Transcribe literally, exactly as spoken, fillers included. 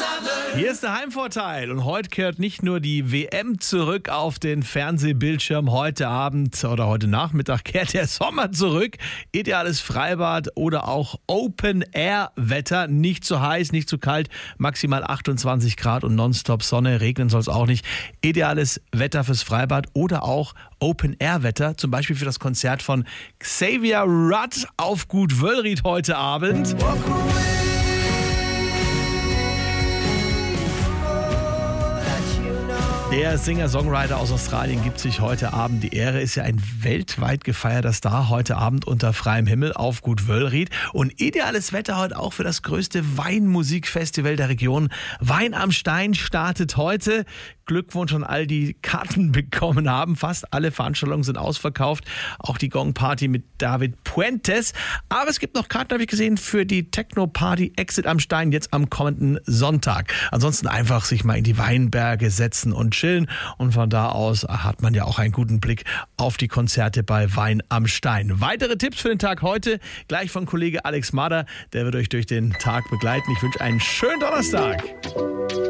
Hier ist der Heimvorteil und heute kehrt nicht nur die W M zurück auf den Fernsehbildschirm. Heute Abend oder heute Nachmittag kehrt der Sommer zurück. Ideales Freibad oder auch Open-Air-Wetter. Nicht zu heiß, nicht zu kalt. Maximal achtundzwanzig Grad und nonstop Sonne. Regnen soll es auch nicht. Ideales Wetter fürs Freibad oder auch Open-Air-Wetter. Zum Beispiel für das Konzert von Xavier Rudd auf Gut Wöllried heute Abend. Der Singer-Songwriter aus Australien gibt sich heute Abend die Ehre, ist ja ein weltweit gefeierter Star, heute Abend unter freiem Himmel auf Gut Wöllried. Und ideales Wetter heute auch für das größte Weinmusikfestival der Region. Wein am Stein startet heute. Glückwunsch an all die Karten bekommen haben. Fast alle Veranstaltungen sind ausverkauft. Auch die Gong-Party mit David Puentes. Aber es gibt noch Karten, habe ich gesehen, für die Techno-Party Exit am Stein jetzt am kommenden Sonntag. Ansonsten einfach sich mal in die Weinberge setzen und chillen. Und von da aus hat man ja auch einen guten Blick auf die Konzerte bei Wein am Stein. Weitere Tipps für den Tag heute gleich von Kollege Alex Mader. Der wird euch durch den Tag begleiten. Ich wünsche einen schönen Donnerstag.